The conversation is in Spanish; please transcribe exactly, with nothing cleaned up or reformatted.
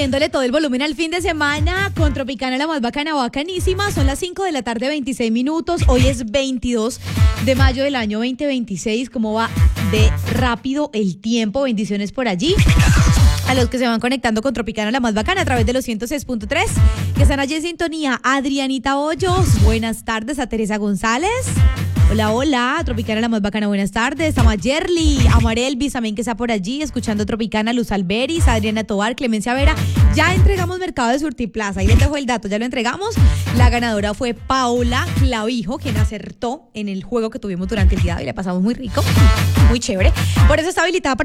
Subiéndole todo el volumen al fin de semana con Tropicana, la más bacana, bacanísima. Son las cinco de la tarde, veintiséis minutos. Hoy es veintidós de mayo del año veinte veintiséis. ¿Cómo va de rápido el tiempo? Bendiciones por allí. A los que se van conectando con Tropicana, la más bacana, a través de los ciento seis punto tres, que están allí en sintonía. Adrianita Hoyos, buenas tardes. A Teresa González, hola, hola. Tropicana, la más bacana, buenas tardes. A Mayerly, a Marelvis también, que está por allí escuchando Tropicana. Luz Alberis, Adriana Tobar, Clemencia Vera. Ya entregamos Mercado de Surtiplaza, ahí les dejo el dato, ya lo entregamos. La ganadora fue Paola Clavijo, quien acertó en el juego que tuvimos durante el día de hoy. Le pasamos muy rico, muy chévere. Por eso está habilitada para